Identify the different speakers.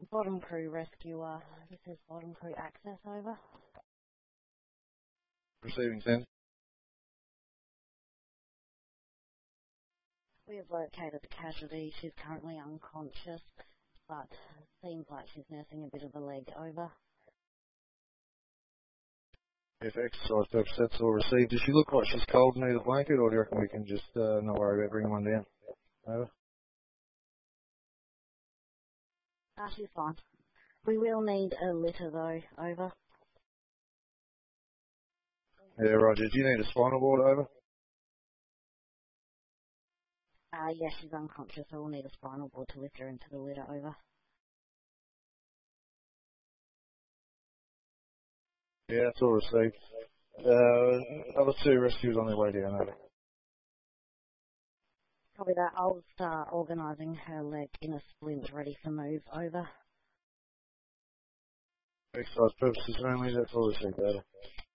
Speaker 1: Bottom crew rescuer. This is bottom crew access, over.
Speaker 2: Receiving 10.
Speaker 1: We have located the casualty. She's currently unconscious, but seems like she's nursing a bit of a leg, over.
Speaker 2: If exercise purpose, that's all received. Does she look like she's cold and need a blanket, or do you reckon we can just not worry about bringing one down? Over.
Speaker 1: She's fine. We will need a litter though, over.
Speaker 2: Yeah, Roger. Do you need a spinal board, over?
Speaker 1: Yes, she's unconscious, so we'll need a spinal board to lift her into the litter, over.
Speaker 2: Yeah, that's all received. Other two rescuers on their way down, over.
Speaker 1: Copy that. I'll start organising her leg in a splint ready for move, over.
Speaker 2: Exercise purposes only, that's all received, over.